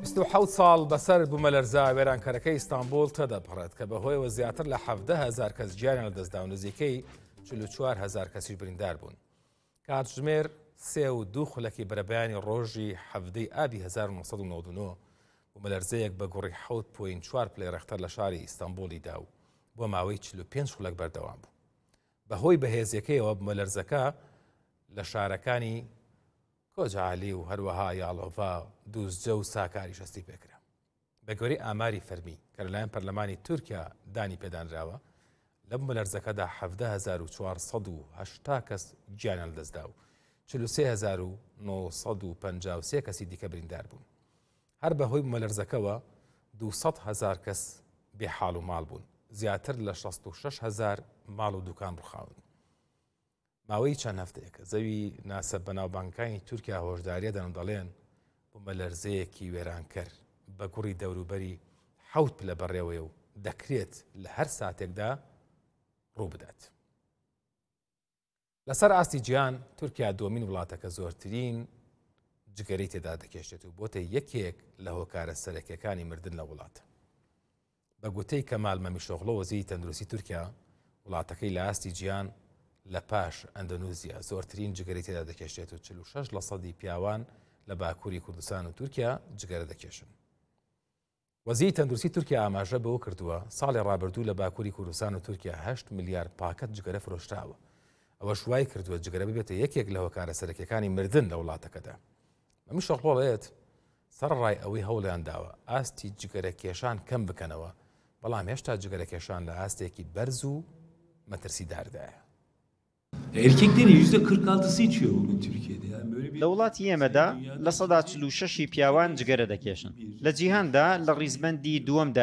27 ساڵ بەسەر بوومە لەرزا وێرانکەرەکەی ئیستانبول تەدەبڕێت کە بەهۆیەوە زیاتر لە 17,000 کەس گیانیان لەدەستدا و نزیکەی 44,000 کەسیش بریندار بوون. کاتژمێر 3.2 خولەکی بەرەبەیانی ڕۆژی هەفتەی ئابی 1999 بوومە لەرزەیەک بە گوڕی 7.4 پلەی ڕێختەر لە شاری ئیستانبولی دا و بۆ ماوەی 45 خولەک بەردەوام بوو. بەهۆی بەهێزیەکەیەوە بوومە لەرزەکە لە شارەکانی کۆجاعلی و هەروەها یاڵۆڤا دووسجە و ساکاری شەستی پێکرا. بەگوێرەی ئاماری فەرمی کە لەلایەن پەرلەمانی تورکیا دانی پێدانراوە لە بوومە لەرزەکەدا 17,480 کەس گیانیان لەدەستدا و 43,953 کەسی دیکە بریندار بوون. هەر بەهۆی بوومە لەرزەکەوە 200,000 کەس بێحاڵ و ماڵ بوون. زیاتر لە 66,000 ماڵ و دوکان ڕووخاون. ماوەی چەند هەفتەیەکە زەوی ناسە بەناوبانگەکانی تورکیا هۆشداریە دەن و دەڵێن بوومە لەرزەیەکی وێرانکەر بە گوڕی دەوروبەری 7 پلە بەڕێوەیە و دەکرێت لە هەر ساتێکدا ڕوو بدات. لەسەر ئاستی گیان تورکیا دووەمین وڵاتەکە زۆرترین جگەرەی تێدا دەکێشێت و بۆتە یەکێک لە هۆکارە سەرەکیەکانی مردن لە وڵاتە. بە گوتەی کەمال مەمیشۆغلۆ وەزیری تەندروستی تورکیا وڵاتەکەی لە ئاستی گیان لە پاش ئەندەنوزیا زۆرترین جگەری تێدا دەکێشێت و 46% پیاوان لە باکووری کوردستان و تورکیا جگەرە دەکێشن. وەزیری تەندروستی تورکیا ئاماژە بەوە کردووە ساڵی ڕابردوو لە باکووری کوردستان و تورکیا 8 ملیار پاکەت جگەرە فرۆشراوە. ئەوەش وای کردووە جگەرە ببێتە یەکێک لە هۆکارە سەرەکیەکانی مردن لە وڵاتەکەدا. مەمیشۆغلۆڵێت سەرڕای ئەوەی هەوڵیان داوە ئاستی جگەرە کێشان کەم بکەنەوە، بەڵام هێشتا جگەرە کێشان لە ئاستێکی بەرز و مەترسیداردایە. Erkeklerin %46'sı içiyor bugün Türkiye'de. Yani böyle bir... لە وڵاتی ئێمەدا لە 46 پیاوان جگەرە دەکێشن. لە جیهاندا لە ڕیزبەندی دووەمدا